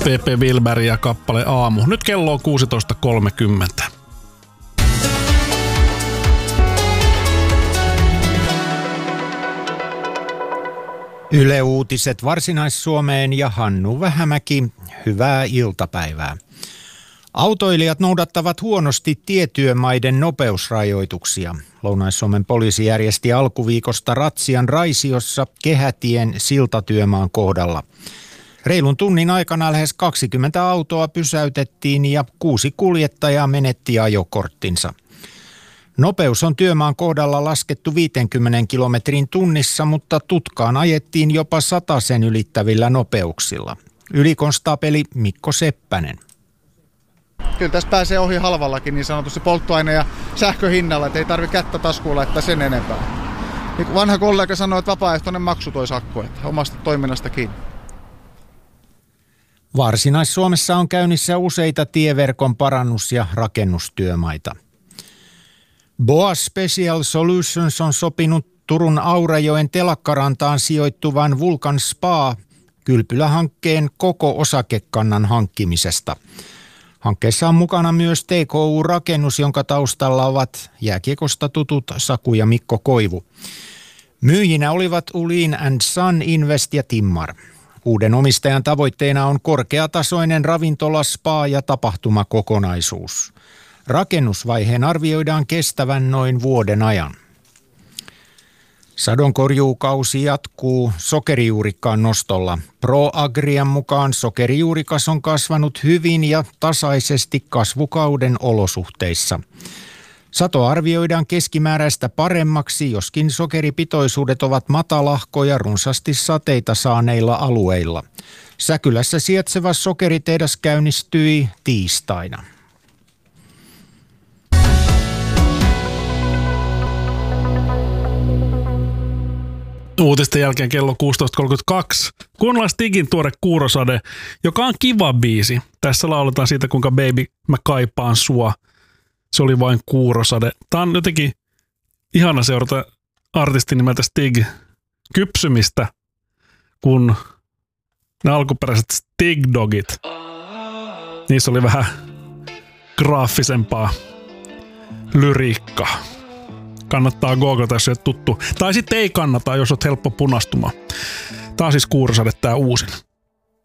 Pepe Wilberg ja kappale Aamu. Nyt kello on 16.30. Yle Uutiset Varsinais-Suomeen ja Hannu Vähämäki. Hyvää iltapäivää. Autoilijat noudattavat huonosti tietyömaiden nopeusrajoituksia. Lounais-Suomen poliisi järjesti alkuviikosta ratsian Raisiossa Kehätien siltatyömaan kohdalla. Reilun tunnin aikana lähes 20 autoa pysäytettiin ja 6 kuljettajaa menetti ajokorttinsa. Nopeus on työmaan kohdalla laskettu 50 kilometrin tunnissa, mutta tutkaan ajettiin jopa 100 ylittävillä nopeuksilla. Ylikonstaapeli Mikko Seppänen. Kyllä tässä pääsee ohi halvallakin niin sanotusti polttoaine- ja sähköhinnalla, että ei tarvitse kättä taskuun laittaa sen enempää. Niin vanha kollega sanoi, että vapaaehtoinen maksu toi sakko, että omasta toiminnasta kiinni. Varsinais-Suomessa on käynnissä useita tieverkon parannus- ja rakennustyömaita. Boas Special Solutions on sopinut Turun Aurajoen telakkarantaan sijoittuvan Vulcan Spa-kylpylähankkeen koko osakekannan hankkimisesta. Hankkeessa on mukana myös TKU-rakennus, jonka taustalla ovat jääkiekosta tutut Saku ja Mikko Koivu. Myyjinä olivat Ulin & Sun Invest ja Timmar. Uuden omistajan tavoitteena on korkeatasoinen ravintola, spa ja tapahtumakokonaisuus. Rakennusvaiheen arvioidaan kestävän noin vuoden ajan. Sadonkorjuukausi jatkuu sokerijuurikkaan nostolla. ProAgrian mukaan sokerijuurikas on kasvanut hyvin ja tasaisesti kasvukauden olosuhteissa. Sato arvioidaan keskimääräistä paremmaksi, joskin sokeripitoisuudet ovat matalahkoja runsaasti sateita saaneilla alueilla. Säkylässä sijaitseva sokeritehdas käynnistyi tiistaina. Uutisten jälkeen kello 16.32. Kuunnellaan Stigin tuore Kuurosade, joka on kiva biisi. Tässä lauletaan siitä, kuinka baby mä kaipaan sua. Se oli vain Kuurosade. Tää on jotenkin ihana seurata artistin nimeltä Stig kypsymistä, kun ne alkuperäiset Stig Dogit. Niissä oli vähän graafisempaa lyriikkaa. Kannattaa googlata, jos et tuttu. Tai sitten ei kannata, jos olet helppo punastumaan. Tää on siis Kuurosade, tää uusin.